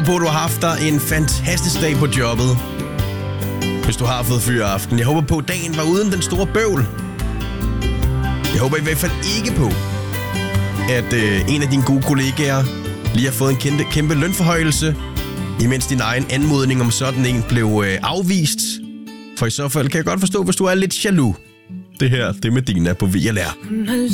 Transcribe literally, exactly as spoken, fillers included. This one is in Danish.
på, at du har haft dig en fantastisk dag på jobbet. Hvis du har fået fyraften. Jeg håber på, at dagen var uden den store bøvl. Jeg håber i hvert fald ikke på, at øh, en af dine gode kollegaer lige har fået en kæmpe, kæmpe lønforhøjelse, imens din egen anmodning om sådan en blev øh, afvist. For i så fald kan jeg godt forstå, hvis du er lidt jaloux. Det her, det er Medina på V L R.